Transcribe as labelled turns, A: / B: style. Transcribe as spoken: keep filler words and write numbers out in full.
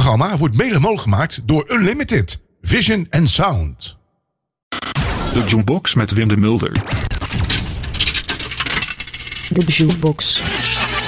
A: programma wordt mede mogelijk gemaakt door Unlimited, Vision and Sound.
B: De Jukebox met Wim de Mulder.
C: De Jukebox.